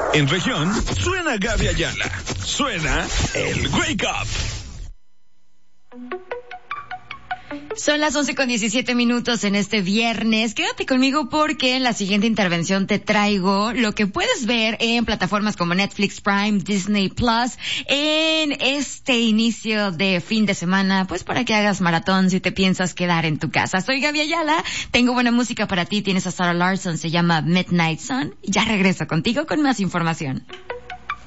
En región, suena Gaby Ayala. Suena el Wake Up. Son las 11:17 en este viernes. Quédate conmigo porque en la siguiente intervención te traigo lo que puedes ver en plataformas como Netflix, Prime, Disney Plus en este inicio de fin de semana, pues para que hagas maratón si te piensas quedar en tu casa. Soy Gaby Ayala, tengo buena música para ti, tienes a Sarah Larson, se llama Midnight Sun, y ya regreso contigo con más información.